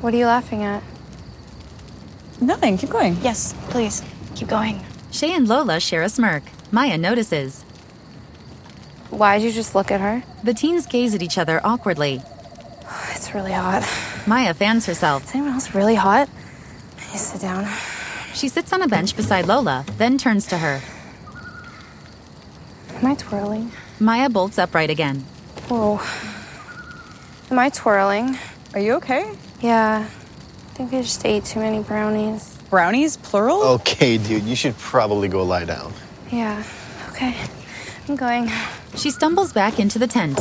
What are you laughing at? Nothing, keep going. Yes, please. Keep going. Shay and Lola share a smirk. Maya notices. Why'd you just look at her? The teens gaze at each other awkwardly. It's really hot. Maya fans herself. Is anyone else really hot? I need to sit down. She sits on a bench beside Lola, then turns to her. Am I twirling? Maya bolts upright again. Whoa. Am I twirling? Are you okay? Yeah. I think I just ate too many brownies. Brownies, plural? Okay, dude, you should probably go lie down. Yeah. Okay. I'm going. She stumbles back into the tent.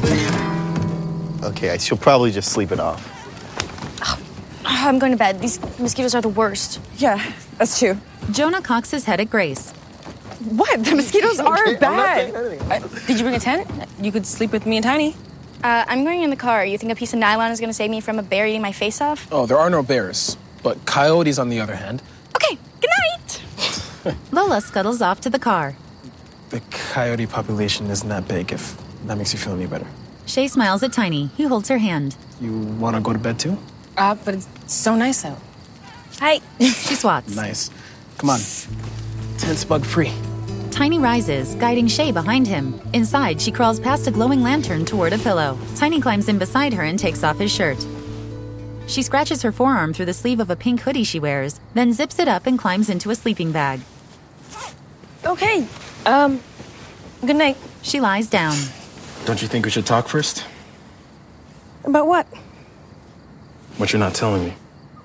Okay, she'll probably just sleep it off. I'm going to bed. These mosquitoes are the worst. Yeah, that's true. Jonah cocks his head at Grace. What? The mosquitoes are bad. Did you bring a tent? You could sleep with me and Tiny. I'm going in the car. You think a piece of nylon is going to save me from a bear eating my face off? Oh, there are no bears. But coyotes, on the other hand. Okay, good night! Lola scuttles off to the car. The coyote population isn't that big, if that makes you feel any better. Shay smiles at Tiny, who holds her hand. You want to go to bed, too? But it's so nice out. Hi. She swats. Nice. Come on. Tent's bug-free. Tiny rises, guiding Shay behind him. Inside, she crawls past a glowing lantern toward a pillow. Tiny climbs in beside her and takes off his shirt. She scratches her forearm through the sleeve of a pink hoodie she wears, then zips it up and climbs into a sleeping bag. Okay. Good night. She lies down. Don't you think we should talk first? About what? What you're not telling me.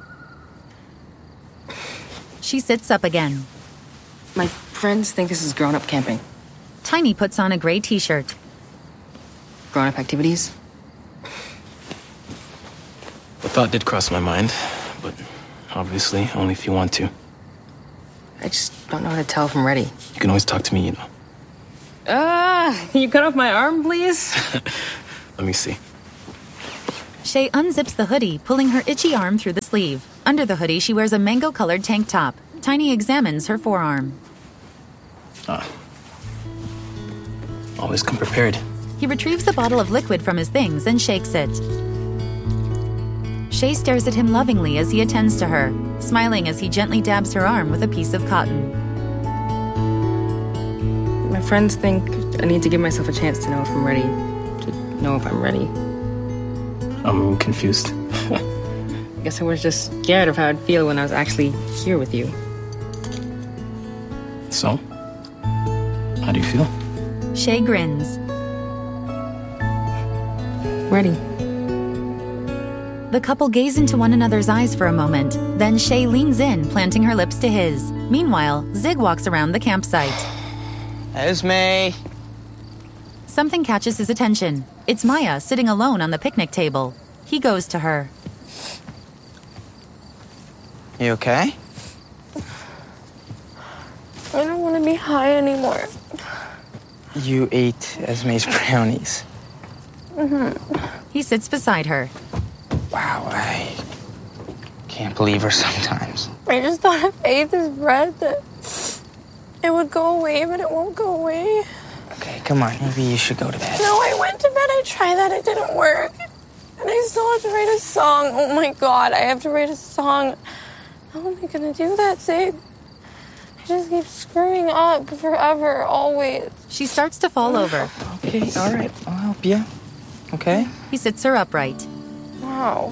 She sits up again. My friends think this is grown-up camping. Tiny puts on a gray t-shirt. Grown-up activities. The thought did cross my mind, but obviously only if you want to. I just don't know how to tell if I'm ready. You can always talk to me, you know. Can you cut off my arm, please? Let me see. Shay unzips the hoodie, pulling her itchy arm through the sleeve. Under the hoodie, she wears a mango-colored tank top. Tiny examines her forearm. Always come prepared. He retrieves a bottle of liquid from his things and shakes it. Shay stares at him lovingly as he attends to her, smiling as he gently dabs her arm with a piece of cotton. My friends think I need to give myself a chance to know if I'm ready. To know if I'm ready. I'm confused. I guess I was just scared of how I'd feel when I was actually here with you. So? How do you feel? Shay grins. Ready. The couple gaze into one another's eyes for a moment. Then Shay leans in, planting her lips to his. Meanwhile, Zig walks around the campsite. Esme! Something catches his attention. It's Maya sitting alone on the picnic table. He goes to her. You okay? I don't want to be high anymore. You ate Esme's brownies. He sits beside her. Wow, I can't believe her sometimes. I just thought if I ate this bread that it would go away, but it won't go away. Okay, come on, maybe you should go to bed. No, I went to bed. I tried that. It didn't work. And I still have to write a song. Oh my God, I have to write a song. How am I gonna do that, Zig? I just keep screwing up forever, always. She starts to fall over. Okay, all right, I'll help you. Okay? He sits her upright. Wow.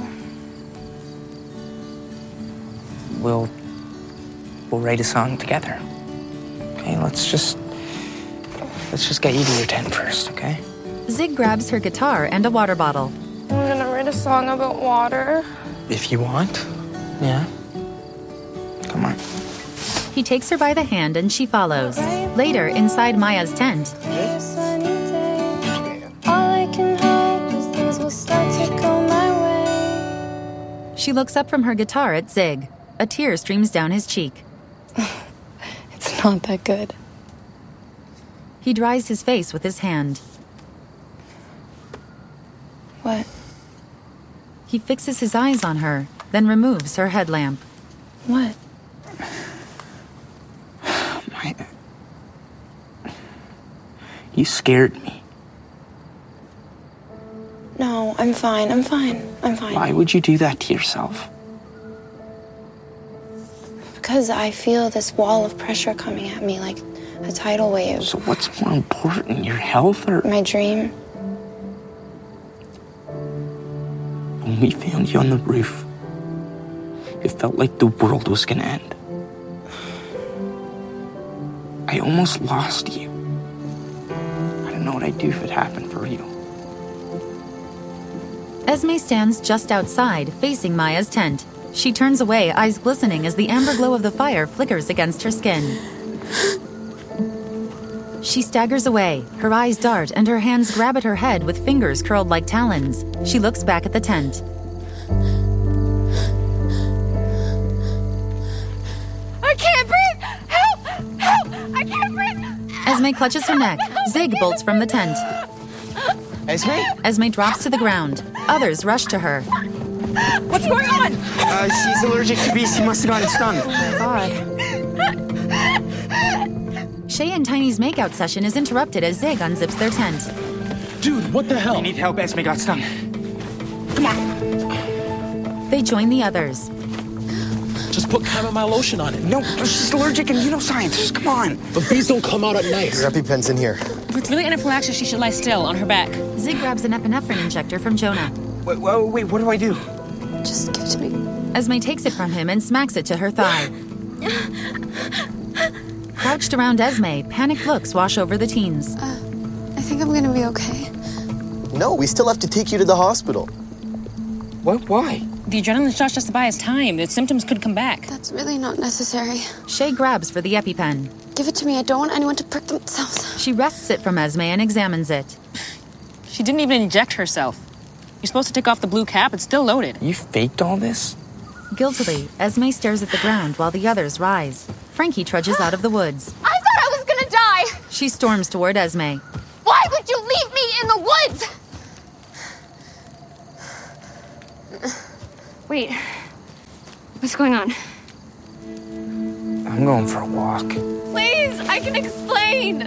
We'll write a song together. Okay, let's just get you to your tent first, okay? Zig grabs her guitar and a water bottle. I'm gonna write a song about water. If you want. Yeah. Come on. He takes her by the hand and she follows. Later, inside Maya's tent, she looks up from her guitar at Zig. A tear streams down his cheek. It's not that good. He dries his face with his hand. What? He fixes his eyes on her, then removes her headlamp. What? You scared me. No, I'm fine. I'm fine. I'm fine. Why would you do that to yourself? Because I feel this wall of pressure coming at me like a tidal wave. So what's more important, your health or... My dream. When we found you on the roof, it felt like the world was gonna end. I almost lost you. I don't know what I'd do if it happened for real. Esme stands just outside, facing Maya's tent. She turns away, eyes glistening as the amber glow of the fire flickers against her skin. She staggers away, her eyes dart, and her hands grab at her head with fingers curled like talons. She looks back at the tent. I can't breathe! Help! Help! I can't breathe! Esme clutches her neck. Zig bolts from the tent. Esme? Esme drops to the ground. Others rush to her. What's going on? She's allergic to bees. She must have gotten stung. God. Shay and Tiny's makeout session is interrupted as Zig unzips their tent. Dude, what the hell? I need help. Esme got stung. Come on. They join the others. Just put chamomile lotion on it. No, she's allergic and you know science. Just come on. But bees don't come out at night. Your EpiPen's in here. If it's really anaphylaxis, she should lie still on her back. Zig grabs an epinephrine injector from Jonah. Wait, what do I do? Just give it to me. Esme takes it from him and smacks it to her thigh. Crouched around Esme, panicked looks wash over the teens. I think I'm gonna be okay. No, we still have to take you to the hospital. What? Why? The adrenaline shot's just to buy us time. The symptoms could come back. That's really not necessary. Shay grabs for the EpiPen. Give it to me. I don't want anyone to prick themselves. She wrests it from Esme and examines it. She didn't even inject herself. You're supposed to take off the blue cap. It's still loaded. You faked all this? Guiltily, Esme stares at the ground while the others rise. Frankie trudges out of the woods. I thought I was gonna die! She storms toward Esme. Why would you leave me in the woods? Wait. What's going on? I'm going for a walk. Please, I can explain.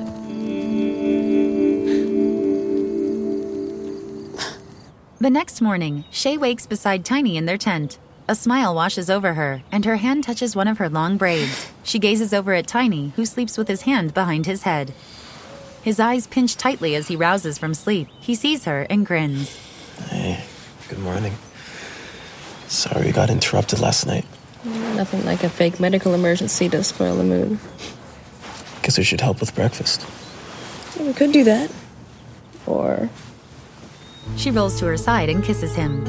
The next morning, Shay wakes beside Tiny in their tent. A smile washes over her, and her hand touches one of her long braids. She gazes over at Tiny, who sleeps with his hand behind his head. His eyes pinch tightly as he rouses from sleep. He sees her and grins. Hey, good morning. Sorry we got interrupted last night. Nothing like a fake medical emergency to spoil the mood. Guess we should help with breakfast. We could do that. Or... She rolls to her side and kisses him.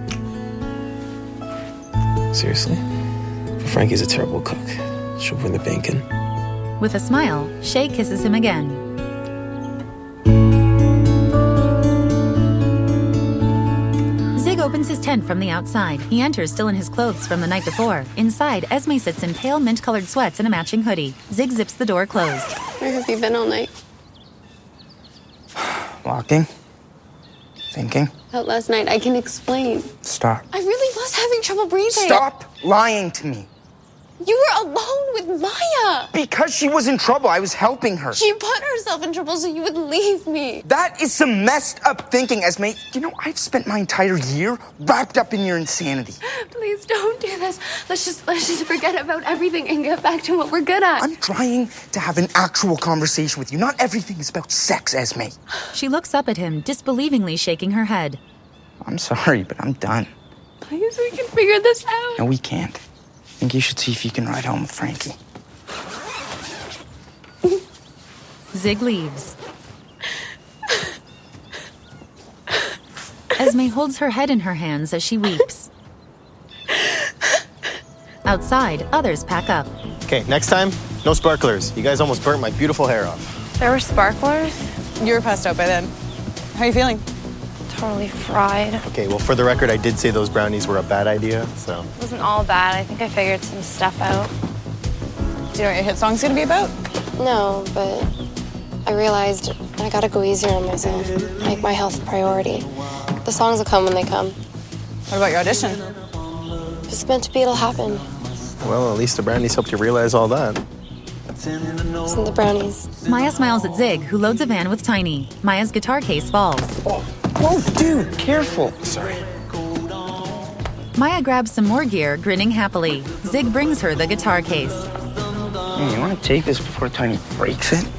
Seriously? Frankie's a terrible cook. She'll bring the bacon. With a smile, Shay kisses him again. Zig opens his tent from the outside. He enters still in his clothes from the night before. Inside, Esme sits in pale mint-colored sweats and a matching hoodie. Zig zips the door closed. Where have you been all night? Walking. Thinking. Out last night, I can explain. Stop. I really was having trouble breathing. Stop lying to me. You were alone with Maya. Because she was in trouble. I was helping her. She put herself in trouble so you would leave me. That is some messed up thinking, Esme. You know, I've spent my entire year wrapped up in your insanity. Please don't do this. Let's just forget about everything and get back to what we're good at. I'm trying to have an actual conversation with you. Not everything is about sex, Esme. She looks up at him, disbelievingly shaking her head. I'm sorry, but I'm done. Please, we can figure this out. No, we can't. I think you should see if you can ride home with Frankie. Zig leaves. Esme holds her head in her hands as she weeps. Outside, others pack up. Okay, next time, no sparklers. You guys almost burnt my beautiful hair off. There were sparklers? You were passed out by then. How are you feeling? Totally fried. Okay, well, for the record, I did say those brownies were a bad idea, so... It wasn't all bad. I think I figured some stuff out. Do you know what your hit song's gonna be about? No, but I realized I gotta go easier on myself. Make my health a priority. The songs will come when they come. What about your audition? If it's meant to be, it'll happen. Well, at least the brownies helped you realize all that. Listen, the brownies. Maya smiles at Zig, who loads a van with Tiny. Maya's guitar case falls. Oh, Whoa, dude, careful. Sorry. Maya grabs some more gear, grinning happily. Zig brings her the guitar case. Hey, you want to take this before Tiny breaks it?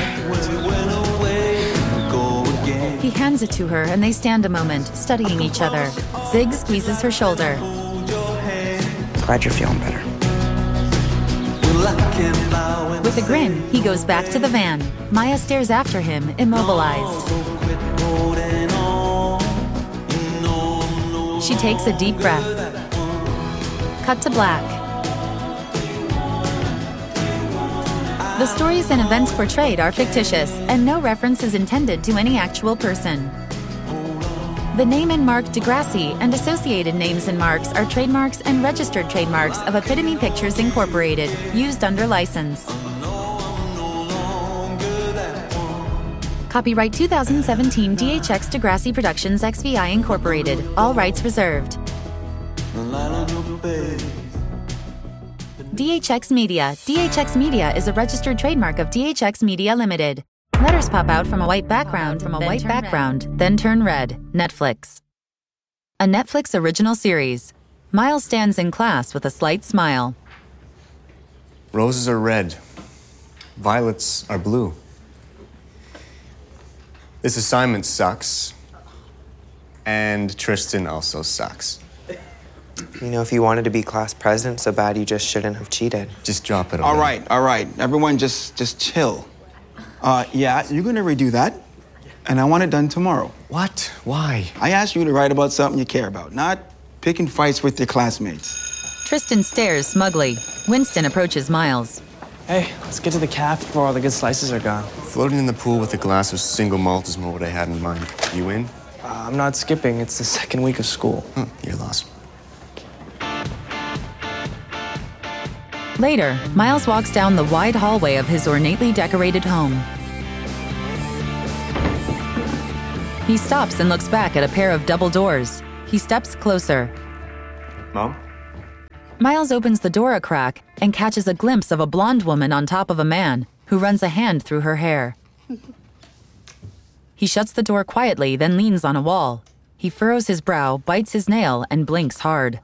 He hands it to her and they stand a moment, studying each other. Zig squeezes her shoulder. Glad you're feeling better. With a grin, he goes back to the van. Maya stares after him, immobilized. She takes a deep breath. Cut to black. The stories and events portrayed are fictitious, and no reference is intended to any actual person. The name and mark Degrassi and associated names and marks are trademarks and registered trademarks of Epitome Pictures Incorporated, used under license. Copyright 2017 DHX Degrassi Productions XVI Incorporated. All rights reserved. DHX Media. DHX Media is a registered trademark of DHX Media Limited. Letters pop out from a white background, then turn red. Netflix. A Netflix original series. Miles stands in class with a slight smile. Roses are red. Violets are blue. This assignment sucks. And Tristan also sucks. You know, if you wanted to be class president so bad, you just shouldn't have cheated. Just drop it. All right. Everyone just chill. Yeah, you're gonna redo that, and I want it done tomorrow. What? Why? I asked you to write about something you care about, not picking fights with your classmates. Tristan stares smugly. Winston approaches Miles. Hey, let's get to the caf before all the good slices are gone. Floating in the pool with a glass of single malt is more what I had in mind. You in? I'm not skipping. It's the second week of school. You're lost. Later, Miles walks down the wide hallway of his ornately decorated home. He stops and looks back at a pair of double doors. He steps closer. Mom? Miles opens the door a crack and catches a glimpse of a blonde woman on top of a man who runs a hand through her hair. He shuts the door quietly, then leans on a wall. He furrows his brow, bites his nail, and blinks hard.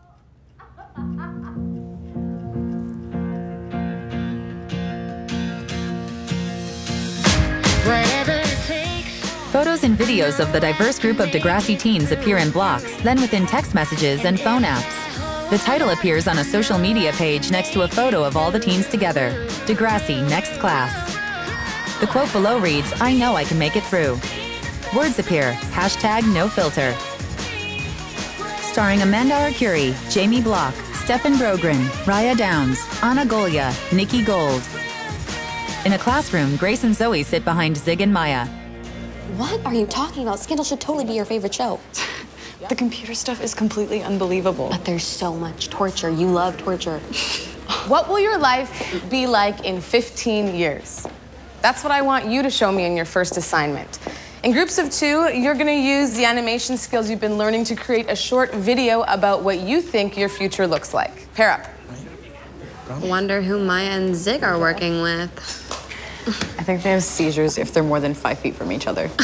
Photos and videos of the diverse group of Degrassi teens appear in blocks, then within text messages and phone apps. The title appears on a social media page next to a photo of all the teens together. Degrassi, next class. The quote below reads, "I know I can make it through." Words appear, #NoFilter. Starring Amanda Arcuri, Jamie Block, Stefan Brogren, Raya Downs, Anna Golia, Nikki Gold. In a classroom, Grace and Zoe sit behind Zig and Maya. What are you talking about? Scandal should totally be your favorite show. The computer stuff is completely unbelievable. But there's so much torture. You love torture. What will your life be like in 15 years? That's what I want you to show me in your first assignment. In groups of 2, you're gonna use the animation skills you've been learning to create a short video about what you think your future looks like. Pair up. Wonder who Maya and Zig are working with. I think they have seizures if they're more than 5 feet from each other.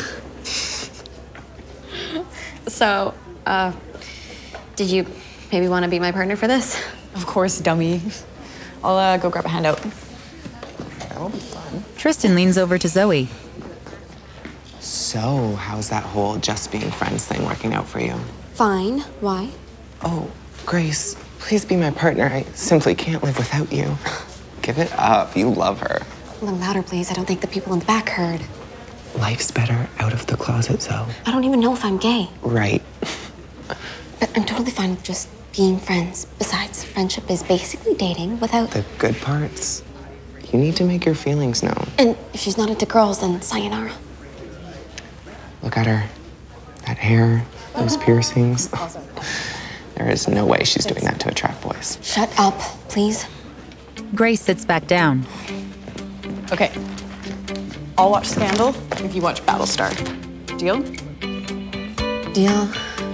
So, did you maybe want to be my partner for this? Of course, dummy. I'll go grab a handout. That will be fun. Tristan leans over to Zoe. So, how's that whole just being friends thing working out for you? Fine. Why? Oh, Grace, please be my partner. I simply can't live without you. Give it up. You love her. A little louder, please. I don't think the people in the back heard. Life's better out of the closet, Zoe. I don't even know if I'm gay. Right. But I'm totally fine with just being friends. Besides, friendship is basically dating without... The good parts. You need to make your feelings known. And if she's not into girls, then sayonara. Look at her. That hair, those piercings. There is no way she's doing that to attract boys. Shut up, please. Grace sits back down. Okay. I'll watch Scandal if you watch Battlestar. Deal? Deal.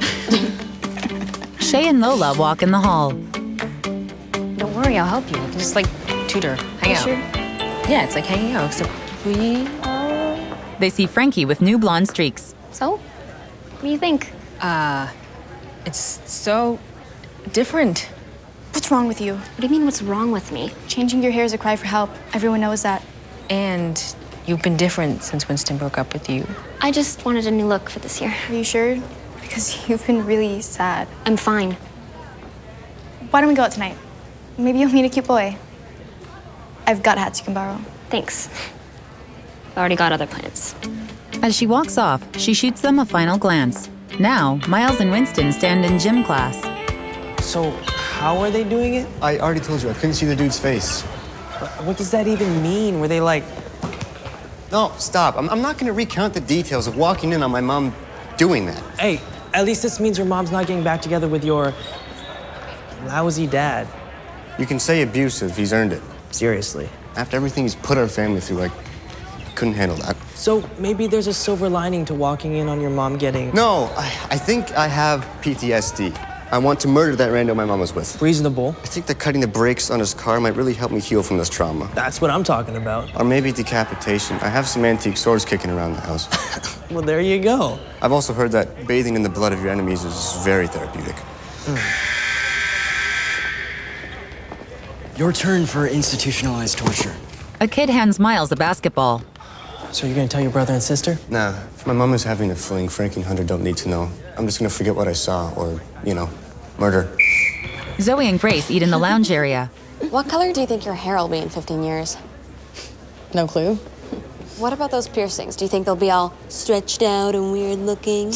Shay and Lola walk in the hall. Don't worry, I'll help you. Just like tutor, hang out. Sure. Yeah, it's like hanging out, except we They see Frankie with new blonde streaks. So, What do you think? It's so different. What's wrong with you? What do you mean, what's wrong with me? Changing your hair is a cry for help. Everyone knows that. And you've been different since Winston broke up with you. I just wanted a new look for this year. Are you sure? Because you've been really sad. I'm fine. Why don't we go out tonight? Maybe you'll meet a cute boy. I've got hats you can borrow. Thanks. I've already got other plans. As she walks off, she shoots them a final glance. Now, Miles and Winston stand in gym class. So, how are they doing it? I already told you, I couldn't see the dude's face. What does that even mean? Were they like... No, stop. I'm not gonna recount the details of walking in on my mom doing that. Hey, at least this means your mom's not getting back together with your... lousy dad. You can say abusive, he's earned it. Seriously. After everything he's put our family through, I couldn't handle that. So maybe there's a silver lining to walking in on your mom getting... No, I think I have PTSD. I want to murder that rando my mom was with. Reasonable. I think that cutting the brakes on his car might really help me heal from this trauma. That's what I'm talking about. Or maybe decapitation. I have some antique swords kicking around the house. Well, there you go. I've also heard that bathing in the blood of your enemies is very therapeutic. Your turn for institutionalized torture. A kid hands Miles a basketball. So you're gonna tell your brother and sister? Nah, if my mom is having a fling, Frankie and Hunter don't need to know. I'm just gonna forget what I saw, or, you know, murder. Zoe and Grace eat in the lounge area. What color do you think your hair will be in 15 years? No clue. What about those piercings? Do you think they'll be all stretched out and weird looking?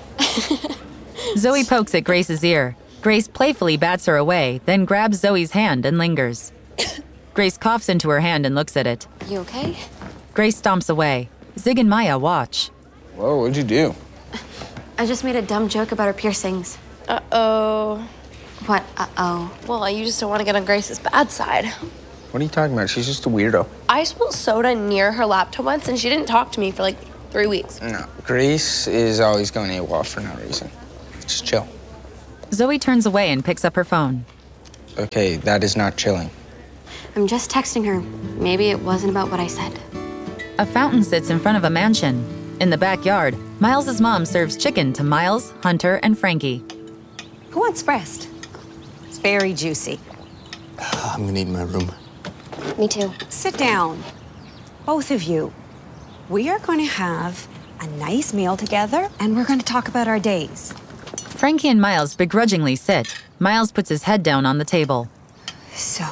Zoe pokes at Grace's ear. Grace playfully bats her away, then grabs Zoe's hand and lingers. Grace coughs into her hand and looks at it. You okay? Grace stomps away. Zig and Maya watch. Whoa, what'd you do? I just made a dumb joke about her piercings. Uh-oh. What, uh-oh? Well, you just don't want to get on Grace's bad side. What are you talking about? She's just a weirdo. I spilled soda near her laptop once, and she didn't talk to me for like 3 weeks. No, Grace is always going AWOL for no reason. Just chill. Zoe turns away and picks up her phone. Okay, that is not chilling. I'm just texting her. Maybe it wasn't about what I said. A fountain sits in front of a mansion. In the backyard, Miles's mom serves chicken to Miles, Hunter, and Frankie. Who wants breast? It's very juicy. I'm gonna eat in my room. Me too. Sit down. Both of you. We are going to have a nice meal together, and we're going to talk about our days. Frankie and Miles begrudgingly sit. Miles puts his head down on the table. So,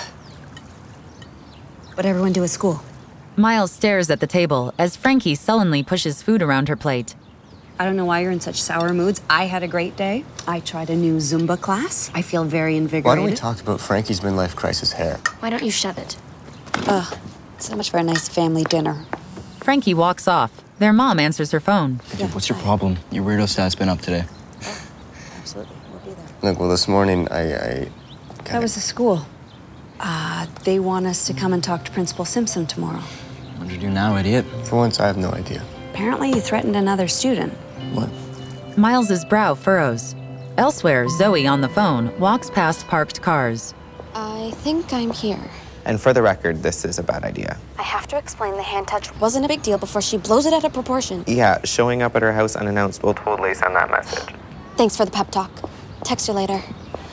what'd everyone do at school? Miles stares at the table as Frankie sullenly pushes food around her plate. I don't know why you're in such sour moods. I had a great day. I tried a new Zumba class. I feel very invigorated. Why don't we talk about Frankie's midlife crisis hair? Why don't you shove it? Ugh, so much for a nice family dinner. Frankie walks off. Their mom answers her phone. Dude, what's your problem? Your weirdo stat's been up today. Absolutely, we'll be there. Look, well, this morning, I That was the school. They want us to come and talk to Principal Simpson tomorrow. What'd you do now, idiot? For once, I have no idea. Apparently you threatened another student. What? Miles's brow furrows. Elsewhere, Zoe on the phone walks past parked cars. I think I'm here. And for the record, this is a bad idea. I have to explain the hand touch wasn't a big deal before she blows it out of proportion. Yeah, showing up at her house unannounced will totally send that message. Thanks for the pep talk. Text you later.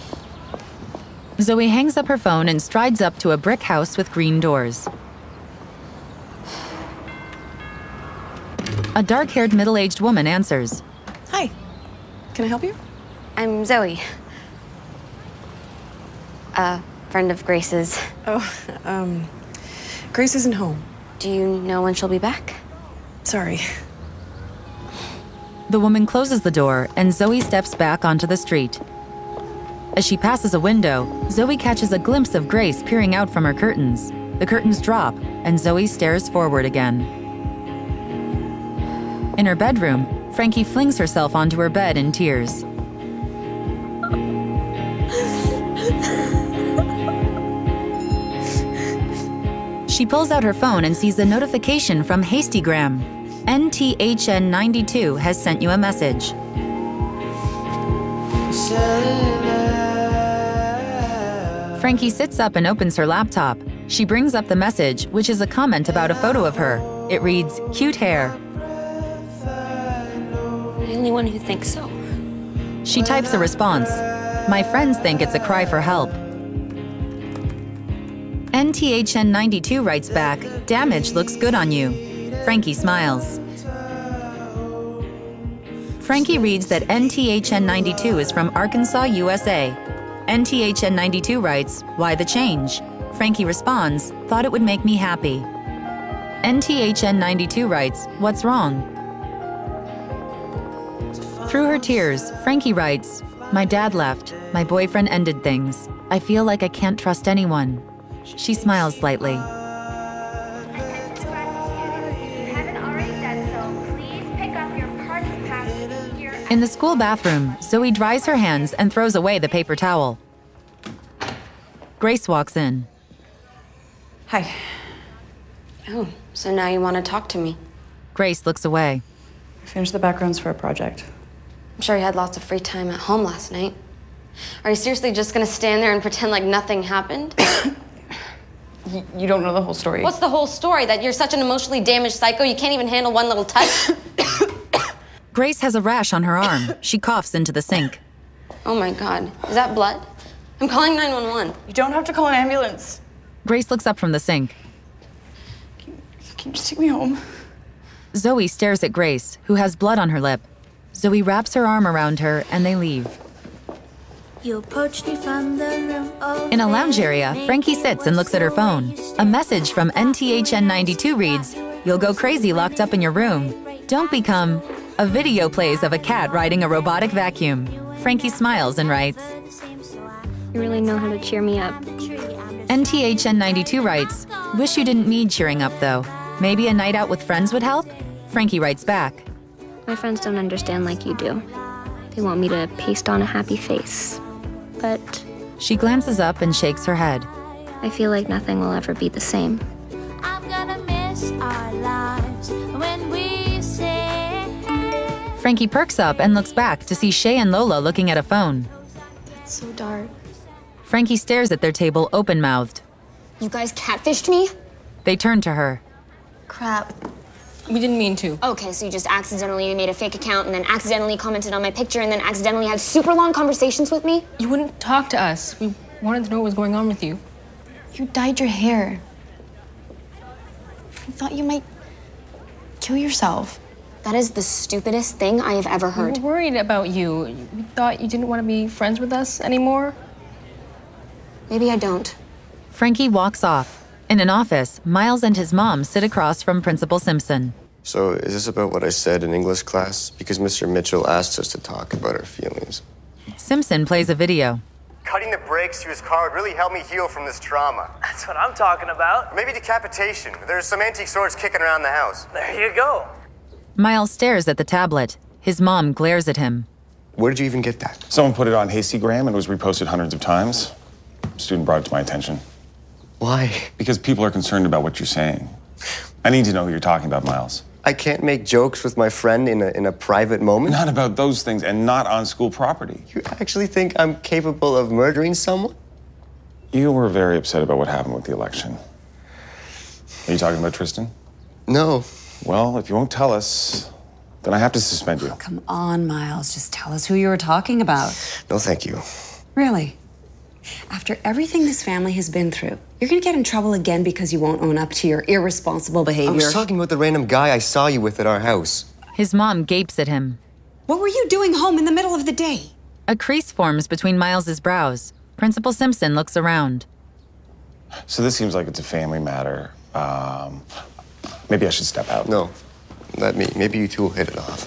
Zoe hangs up her phone and strides up to a brick house with green doors. A dark-haired, middle-aged woman answers. Hi. Can I help you? I'm Zoe. A friend of Grace's. Oh, Grace isn't home. Do you know when she'll be back? Sorry. The woman closes the door, and Zoe steps back onto the street. As she passes a window, Zoe catches a glimpse of Grace peering out from her curtains. The curtains drop, and Zoe stares forward again. In her bedroom, Frankie flings herself onto her bed in tears. She pulls out her phone and sees a notification from Hastygram. NTHN92 has sent you a message. Frankie sits up and opens her laptop. She brings up the message, which is a comment about a photo of her. It reads, "Cute hair." I only anyone who thinks so. She types a response. My friends think it's a cry for help. NTHN92 writes back, damage looks good on you. Frankie smiles. Frankie reads that NTHN92 is from Arkansas, USA. NTHN92 writes, why the change? Frankie responds, thought it would make me happy. NTHN92 writes, what's wrong? Through her tears, Frankie writes, my dad left. My boyfriend ended things. I feel like I can't trust anyone. She smiles slightly. In the school bathroom, Zoe dries her hands and throws away the paper towel. Grace walks in. Hi. Oh, so now you want to talk to me? Grace looks away. I finished the backgrounds for a project. I'm sure you had lots of free time at home last night. Are you seriously just gonna stand there and pretend like nothing happened? You don't know the whole story. What's the whole story? That you're such an emotionally damaged psycho you can't even handle one little touch? Grace has a rash on her arm. She coughs into the sink. Oh my God, is that blood? I'm calling 911. You don't have to call an ambulance. Grace looks up from the sink. Can you just take me home? Zoe stares at Grace, who has blood on her lip. Zoe wraps her arm around her and they leave. You approached me from the room. In a lounge area, Frankie sits and looks at her phone. A message from NTHN92 reads, you'll go crazy locked up in your room. Don't become... A video plays of a cat riding a robotic vacuum. Frankie smiles and writes, You really know how to cheer me up. NTHN92 writes, wish you didn't need cheering up though. Maybe a night out with friends would help? Frankie writes back, My friends don't understand like you do. They want me to paste on a happy face. But she glances up and shakes her head. I feel like nothing will ever be the same. I'm gonna miss our lives when we say. Frankie perks up and looks back to see Shay and Lola looking at a phone. It's so dark. Frankie stares at their table open-mouthed. You guys catfished me? They turn to her. Crap. We didn't mean to. Okay, so you just accidentally made a fake account and then accidentally commented on my picture and then accidentally had super long conversations with me? You wouldn't talk to us. We wanted to know what was going on with you. You dyed your hair. I thought you might kill yourself. That is the stupidest thing I have ever heard. We were worried about you. We thought you didn't want to be friends with us anymore. Maybe I don't. Frankie walks off. In an office, Miles and his mom sit across from Principal Simpson. So, is this about what I said in English class? Because Mr. Mitchell asked us to talk about our feelings. Simpson plays a video. Cutting the brakes to his car would really help me heal from this trauma. That's what I'm talking about. Maybe decapitation. There's some antique swords kicking around the house. There you go. Miles stares at the tablet. His mom glares at him. Where did you even get that? Someone put it on Hastygram and it was reposted hundreds of times. A student brought it to my attention. Why? Because people are concerned about what you're saying. I need to know who you're talking about, Miles. I can't make jokes with my friend in a private moment? Not about those things and not on school property. You actually think I'm capable of murdering someone? You were very upset about what happened with the election. Are you talking about Tristan? No. Well, if you won't tell us, then I have to suspend you. Come on, Miles. Just tell us who you were talking about. No, thank you. Really? After everything this family has been through, you're gonna get in trouble again because you won't own up to your irresponsible behavior. I was talking about the random guy I saw you with at our house. His mom gapes at him. What were you doing home in the middle of the day? A crease forms between Miles's brows. Principal Simpson looks around. So this seems like it's a family matter. Maybe I should step out. No, let me. Maybe you two will hit it off.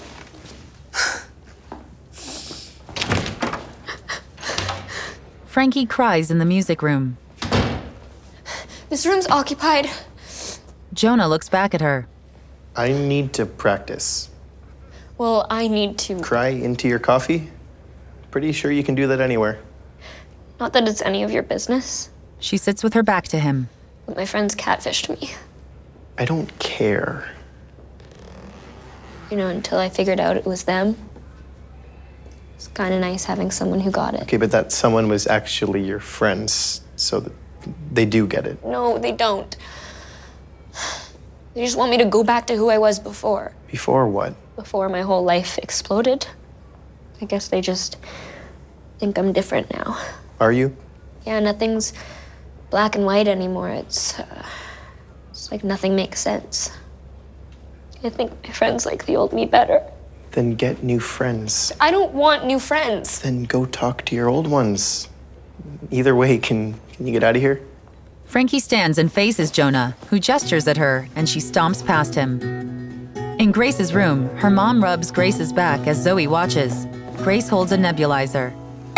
Frankie cries in the music room. This room's occupied. Jonah looks back at her. I need to practice. Well, I need to. Cry into your coffee? Pretty sure you can do that anywhere. Not that it's any of your business. She sits with her back to him. But my friends catfished me. I don't care. You know, until I figured out it was them. It's kind of nice having someone who got it. Okay, but that someone was actually your friends, so that they do get it. No, they don't. They just want me to go back to who I was before. Before what? before my whole life exploded. I guess they just think I'm different now. Are you? Yeah, nothing's black and white anymore. It's like nothing makes sense. I think my friends like the old me better. Then get new friends. I don't want new friends. Then go talk to your old ones. Either way, can you get out of here? Frankie stands and faces Jonah, who gestures at her, and she stomps past him. In Grace's room, her mom rubs Grace's back as Zoe watches. Grace holds a nebulizer.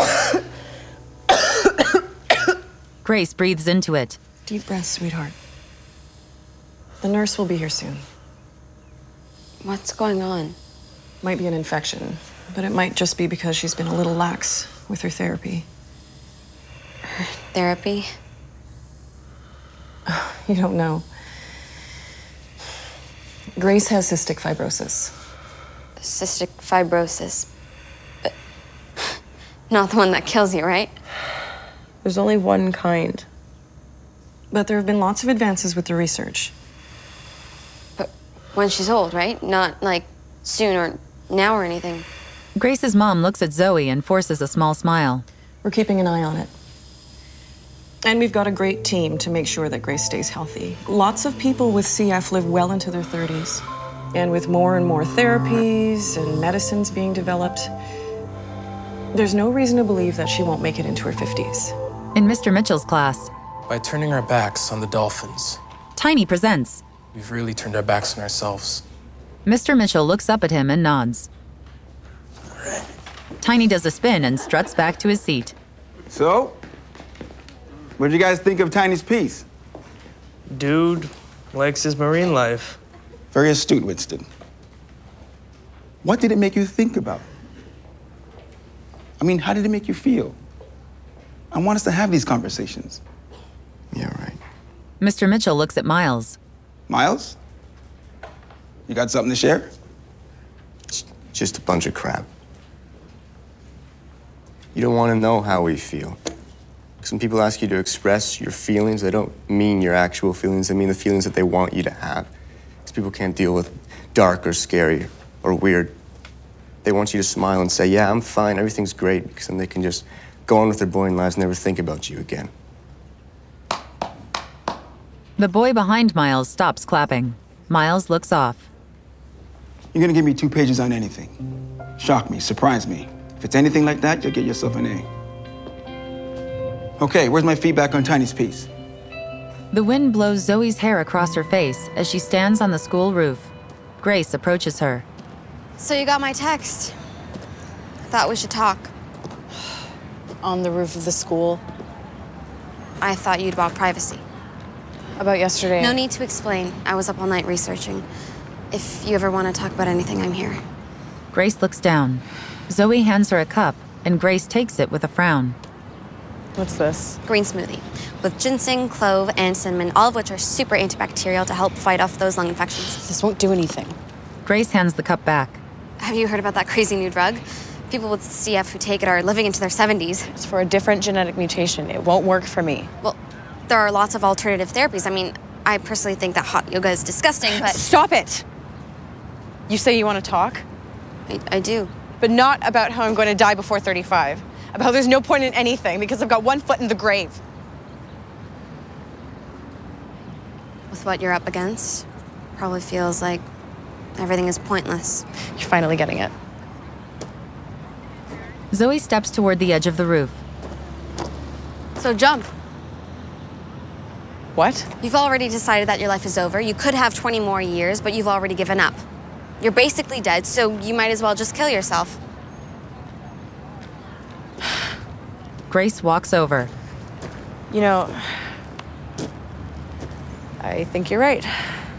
Grace breathes into it. Deep breath, sweetheart. The nurse will be here soon. What's going on? Might be an infection, but it might just be because she's been a little lax with her therapy. Therapy? You don't know. Grace has cystic fibrosis. Cystic fibrosis. But not the one that kills you, right? There's only one kind. But there have been lots of advances with the research. But when she's old, right? Not like soon or now or anything. Grace's mom looks at Zoe and forces a small smile. We're keeping an eye on it. And we've got a great team to make sure that Grace stays healthy. Lots of people with CF live well into their 30s. And with more and more therapies and medicines being developed, there's no reason to believe that she won't make it into her 50s. In Mr. Mitchell's class, By turning our backs on the dolphins, Tiny presents. we've really turned our backs on ourselves. Mr. Mitchell looks up at him and nods. Tiny does a spin and struts back to his seat. So, what did you guys think of Tiny's piece? Dude likes his marine life. Very astute, Winston. What did it make you think about? I mean, how did it make you feel? I want us to have these conversations. Yeah, right. Mr. Mitchell looks at Miles. Miles? You got something to share? Just a bunch of crap. You don't want to know how we feel. Some people ask you to express your feelings. They don't mean your actual feelings. They mean the feelings that they want you to have. Because people can't deal with dark or scary or weird. They want you to smile and say, yeah, I'm fine, everything's great, because then they can just go on with their boring lives and never think about you again. The boy behind Miles stops clapping. Miles looks off. You're gonna give me 2 pages on anything. Shock me, surprise me. If it's anything like that, you'll get yourself an A. Okay, where's my feedback on Tiny's piece? The wind blows Zoe's hair across her face as she stands on the school roof. Grace approaches her. So you got my text. Thought we should talk. On the roof of the school. I thought you'd want privacy. About yesterday. No need to explain. I was up all night researching. If you ever want to talk about anything, I'm here. Grace looks down. Zoe hands her a cup, and Grace takes it with a frown. What's this? Green smoothie with ginseng, clove, and cinnamon, all of which are super antibacterial to help fight off those lung infections. This won't do anything. Grace hands the cup back. Have you heard about that crazy new drug? People with CF who take it are living into their 70s. It's for a different genetic mutation. It won't work for me. Well, there are lots of alternative therapies. I mean, I personally think that hot yoga is disgusting, but... Stop it! You say you want to talk? I do. But not about how I'm going to die before 35. About how there's no point in anything because I've got one foot in the grave. With what you're up against, probably feels like everything is pointless. You're finally getting it. Zoe steps toward the edge of the roof. So jump. What? You've already decided that your life is over. You could have 20 more years, but you've already given up. You're basically dead, so you might as well just kill yourself. Grace walks over. You know, I think you're right.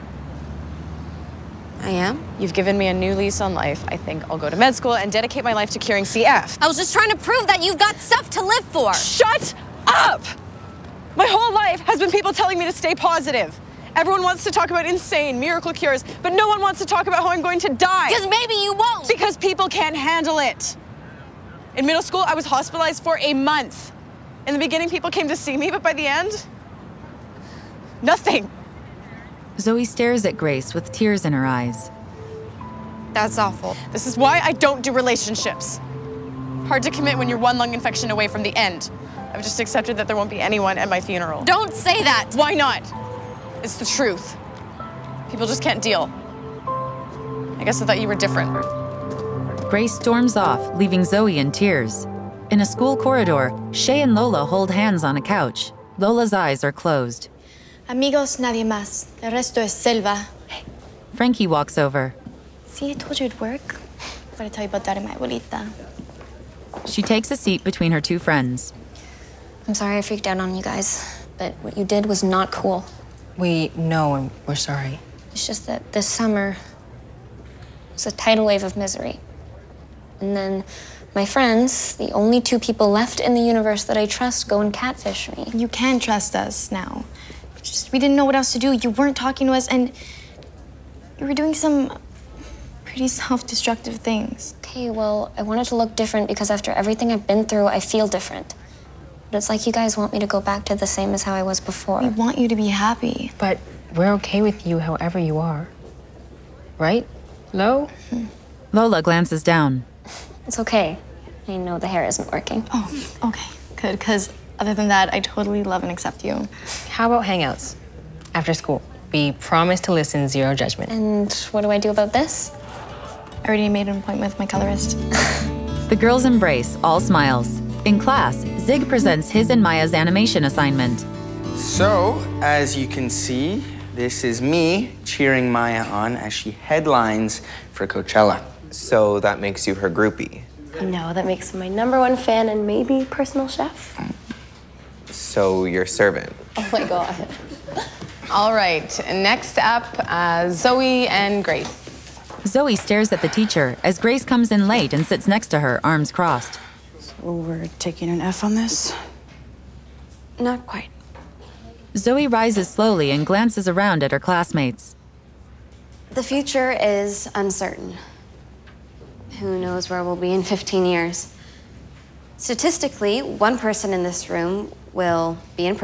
I am? You've given me a new lease on life. I think I'll go to med school and dedicate my life to curing CF. I was just trying to prove that you've got stuff to live for. Shut up! My whole life has been people telling me to stay positive. Everyone wants to talk about insane miracle cures, but no one wants to talk about how I'm going to die. Because maybe you won't. Because people can't handle it. In middle school, I was hospitalized for a month. In the beginning, people came to see me, but by the end, nothing. Zoe stares at Grace with tears in her eyes. That's awful. This is why I don't do relationships. Hard to commit when you're one lung infection away from the end. I've just accepted that there won't be anyone at my funeral. Don't say that! Why not? It's the truth. People just can't deal. I guess I thought you were different. Grace storms off, leaving Zoe in tears. In a school corridor, Shay and Lola hold hands on a couch. Lola's eyes are closed. Amigos, nadie más. El resto es selva. Frankie walks over. See, I told you it'd work. Gotta tell you about that in my abuelita. She takes a seat between her two friends. I'm sorry I freaked out on you guys, but what you did was not cool. We know and we're sorry. It's just that this summer was a tidal wave of misery. And then my friends, the only two people left in the universe that I trust, go and catfish me. You can trust us now. Just, we didn't know what else to do. You weren't talking to us, and you were doing some pretty self-destructive things. Okay, well, I wanted to look different because after everything I've been through, I feel different. But it's like you guys want me to go back to the same as how I was before. We want you to be happy. But we're okay with you however you are. Right, Lo? Lola glances down. It's okay. I know the hair isn't working. Oh, okay, good, because other than that, I totally love and accept you. How about hangouts? After school. We promise to listen, zero judgment. And what do I do about this? I already made an appointment with my colorist. The girls embrace, all smiles. In class, Zig presents his and Maya's animation assignment. So, as you can see, this is me cheering Maya on as she headlines for Coachella. So that makes you her groupie. No, that makes him my #1 fan and maybe personal chef. So your servant. Oh my God. All right, next up, Zoe and Grace. Zoe stares at the teacher as Grace comes in late and sits next to her, arms crossed. So we're taking an F on this? Not quite. Zoe rises slowly and glances around at her classmates. The future is uncertain. Who knows where we'll be in 15 years? Statistically, one person in this room will be in